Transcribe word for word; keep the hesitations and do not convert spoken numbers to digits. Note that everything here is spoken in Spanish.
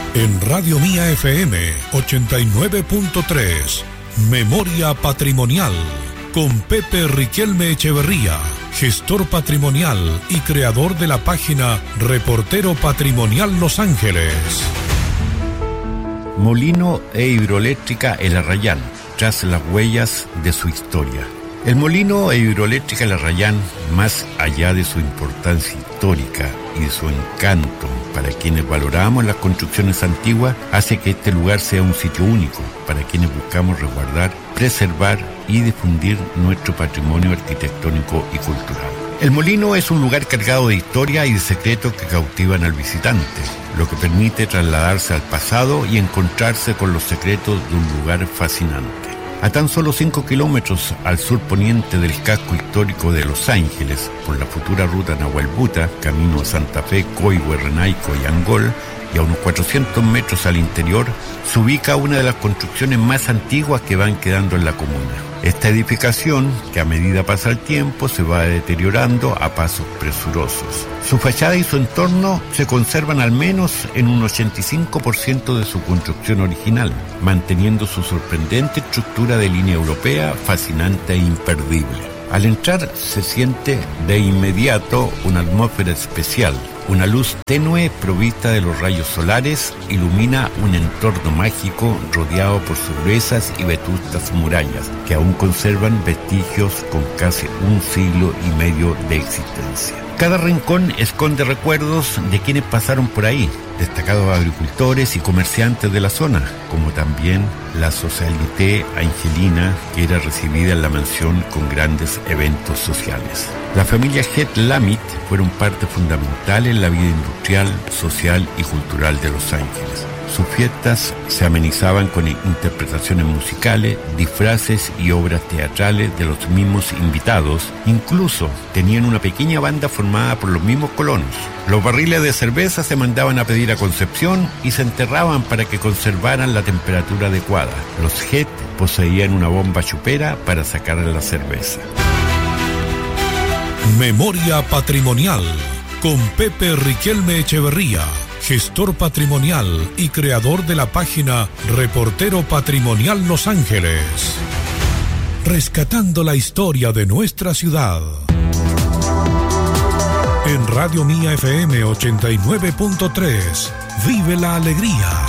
En Radio Mía F M ochenta y nueve punto tres, Memoria Patrimonial, con Pepe Riquelme Echeverría, gestor patrimonial y creador de la página Reportero Patrimonial Los Ángeles. Molino e hidroeléctrica El Arrayán, tras las huellas de su historia. El molino e hidroeléctrica El Arrayán, más allá de su importancia histórica y de su encanto para quienes valoramos las construcciones antiguas, hace que este lugar sea un sitio único para quienes buscamos resguardar, preservar y difundir nuestro patrimonio arquitectónico y cultural. El molino es un lugar cargado de historia y de secretos que cautivan al visitante, lo que permite trasladarse al pasado y encontrarse con los secretos de un lugar fascinante. A tan solo cinco kilómetros al sur poniente del casco histórico de Los Ángeles, por la futura ruta Nahuelbuta, camino a Santa Fe, Coihue, Renaico y Angol, y a unos cuatrocientos metros al interior, se ubica una de las construcciones más antiguas que van quedando en la comuna. Esta edificación, que a medida pasa el tiempo, se va deteriorando a pasos presurosos. Su fachada y su entorno se conservan al menos en un ochenta y cinco por ciento de su construcción original, manteniendo su sorprendente estructura de línea europea, fascinante e imperdible. Al entrar se siente de inmediato una atmósfera especial. Una luz tenue provista de los rayos solares ilumina un entorno mágico rodeado por sus gruesas y vetustas murallas, que aún conservan vestigios con casi un siglo y medio de existencia. Cada rincón esconde recuerdos de quienes pasaron por ahí, destacados agricultores y comerciantes de la zona, como también la socialité angelina que era recibida en la mansión con grandes eventos sociales. La familia Het-Lamit fueron parte fundamental en la vida industrial, social y cultural de Los Ángeles. Sus fiestas se amenizaban con interpretaciones musicales, disfraces y obras teatrales de los mismos invitados. Incluso tenían una pequeña banda formada por los mismos colonos. Los barriles de cerveza se mandaban a pedir a Concepción y se enterraban para que conservaran la temperatura adecuada. Los Het poseían una bomba chupera para sacar la cerveza. Memoria Patrimonial, con Pepe Riquelme Echeverría, gestor patrimonial y creador de la página Reportero Patrimonial Los Ángeles. Rescatando la historia de nuestra ciudad. En Radio Mía F M ochenta y nueve punto tres, vive la alegría.